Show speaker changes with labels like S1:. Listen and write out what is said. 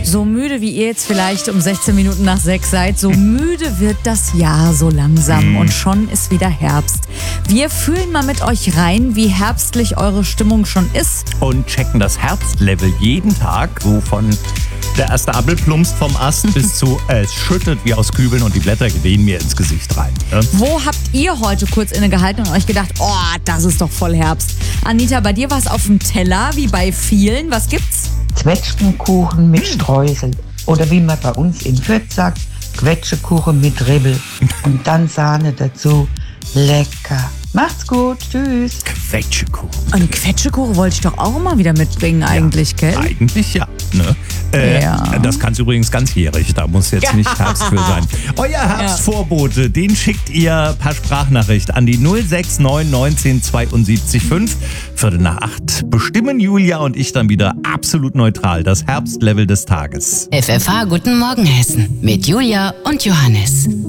S1: So müde wie ihr jetzt vielleicht um 16 Minuten nach 6 seid, so müde wird das Jahr so langsam und schon ist wieder Herbst. Wir fühlen mal mit euch rein, wie herbstlich eure Stimmung schon ist.
S2: Und checken das Herbstlevel jeden Tag, so von der erste Apfel plumpst vom Ast bis zu es schüttet wie aus Kübeln und die Blätter wehen mir ins Gesicht rein. Ne?
S1: Wo habt ihr heute kurz innegehalten und euch gedacht, oh, das ist doch voll Herbst? Anita, bei dir war es auf dem Teller, wie bei vielen. Was gibt's?
S3: Zwetschgenkuchen mit Streusel. Oder wie man bei uns in Fürth sagt, Quetschekuchen mit Ribbel. Und dann Sahne dazu. Lecker. Macht's gut. Tschüss.
S2: Quetschekuchen.
S1: Und Quetschekuchen wollte ich doch auch immer wieder mitbringen eigentlich, gell?
S2: Eigentlich ja. Ne?
S1: Ja.
S2: Das kann's übrigens ganzjährig, da muss jetzt nicht Herbst für sein. Euer Herbstvorbote, den schickt ihr per Sprachnachricht an die 069 19 72 5. 7:45. Bestimmen Julia und ich dann wieder absolut neutral das Herbstlevel des Tages.
S4: FFH Guten Morgen Hessen mit Julia und Johannes.